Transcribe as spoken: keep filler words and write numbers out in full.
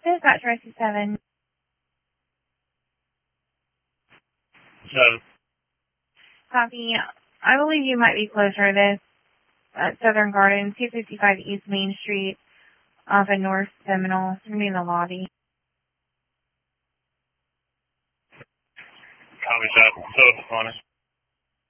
Dispatch Rescue seven. Seven. Copy. I believe you might be closer to this at Southern Garden, two fifty-five East Main Street, off of North Seminole. It's going to be in the lobby. Copy that. So, on it.